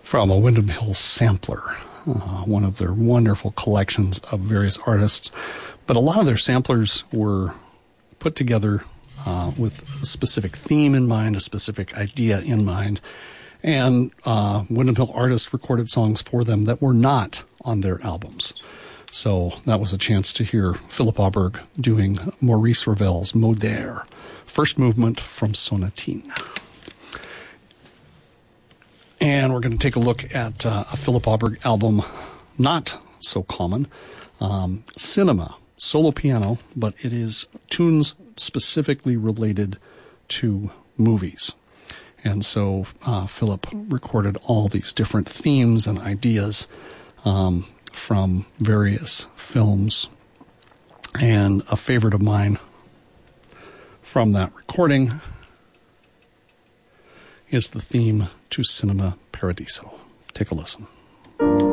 from a Windham Hill sampler, one of their wonderful collections of various artists. But a lot of their samplers were put together with a specific theme in mind, a specific idea in mind. And Windham Hill artists recorded songs for them that were not on their albums. So that was a chance to hear Philip Auberg doing Maurice Ravel's Modere, first movement from Sonatine. And we're going to take a look at a Philip Auberg album, not so common, Cinema, solo piano, but it is tunes specifically related to movies. And so Philip recorded all these different themes and ideas from various films. And a favorite of mine from that recording is the theme to Cinema Paradiso. Take a listen.